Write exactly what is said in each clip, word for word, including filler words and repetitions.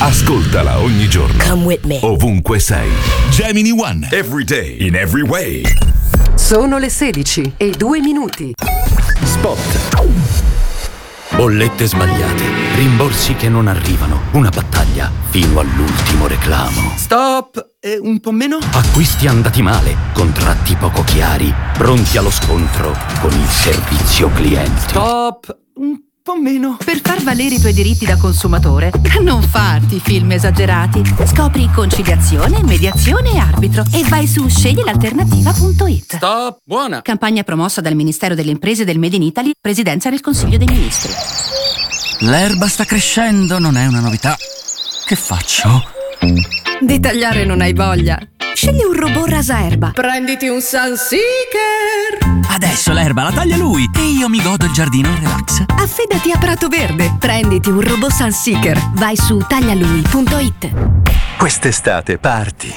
Ascoltala ogni giorno. Come with me. Ovunque sei. Gemini One. Every day, in every way. Sono le sedici e due minuti. Spot. Bollette sbagliate, rimborsi che non arrivano, una battaglia fino all'ultimo reclamo. Stop! E un po' meno? Acquisti andati male, contratti poco chiari, pronti allo scontro con il servizio clienti. Stop! Un po' meno. Per far valere i tuoi diritti da consumatore, non farti film esagerati. Scopri conciliazione, mediazione e arbitro e vai su scegli l'alternativa punto it. Stop! Buona! Campagna promossa dal Ministero delle Imprese del Made in Italy, Presidenza del Consiglio dei Ministri. L'erba sta crescendo, non è una novità. Che faccio? Di tagliare non hai voglia? Scegli un robot rasaerba. Prenditi un Sunseeker. Adesso l'erba la taglia lui e io mi godo il giardino in relax. Affidati a Prato Verde. Prenditi un robot Sunseeker. Vai su taglialui punto it. Quest'estate parti.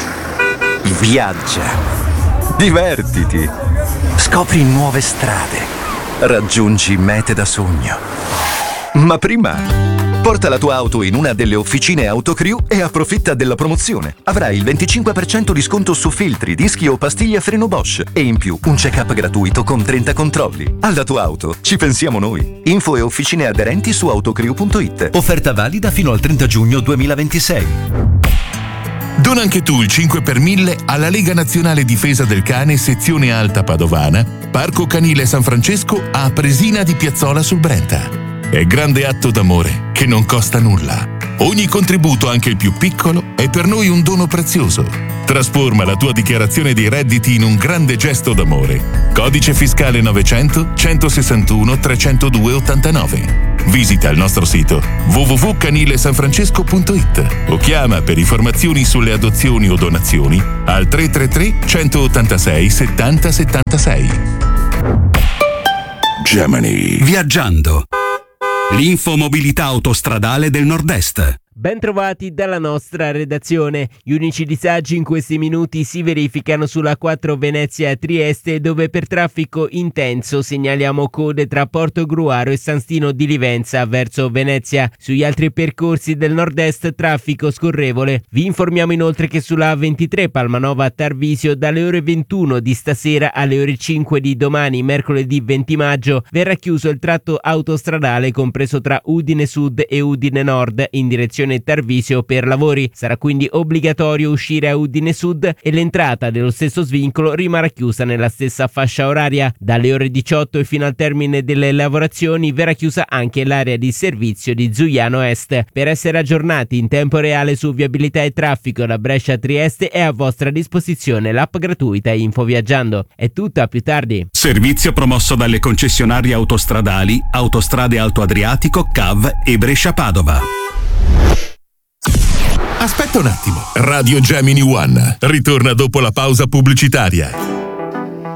Viaggia. Divertiti. Scopri nuove strade. Raggiungi mete da sogno. Ma prima porta la tua auto in una delle officine Autocrew e approfitta della promozione. Avrai il venticinque per cento di sconto su filtri, dischi o pastiglie freno Bosch e in più un check-up gratuito con trenta controlli. Alla tua auto ci pensiamo noi. Info e officine aderenti su autocrew punto it. Offerta valida fino al trenta giugno duemilaventisei. Dona anche tu il cinque per mille alla Lega Nazionale Difesa del Cane sezione Alta Padovana, Parco Canile San Francesco a Presina di Piazzola sul Brenta. È grande atto d'amore che non costa nulla. Ogni contributo, anche il più piccolo, è per noi un dono prezioso. Trasforma la tua dichiarazione dei redditi in un grande gesto d'amore. Codice fiscale novecento centosessantuno trecentodue ottantanove. Visita il nostro sito w w w punto canile san francesco punto it o chiama per informazioni sulle adozioni o donazioni al tre tre tre centottantasei settanta settantasei. Gemini. Viaggiando. L'infomobilità autostradale del Nord-Est. Bentrovati dalla nostra redazione. Gli unici disagi in questi minuti si verificano sulla quattro Venezia-Trieste, dove per traffico intenso segnaliamo code tra Portogruaro e San Stino di Livenza verso Venezia. Sugli altri percorsi del nord-est traffico scorrevole. Vi informiamo inoltre che sulla A ventitré Palmanova-Tarvisio dalle ore ventuno di stasera alle ore cinque di domani, mercoledì venti maggio, verrà chiuso il tratto autostradale compreso tra Udine Sud e Udine Nord in direzione Tarvisio per lavori. Sarà quindi obbligatorio uscire a Udine Sud e l'entrata dello stesso svincolo rimarrà chiusa nella stessa fascia oraria. Dalle ore diciotto e fino al termine delle lavorazioni verrà chiusa anche l'area di servizio di Zugliano Est. Per essere aggiornati in tempo reale su viabilità e traffico da Brescia a Trieste è a vostra disposizione l'app gratuita Info Viaggiando. È tutto, a più tardi. Servizio promosso dalle concessionarie autostradali Autostrade Alto Adriatico, C A V e Brescia Padova. Aspetta un attimo. Radio Gemini One ritorna dopo la pausa pubblicitaria.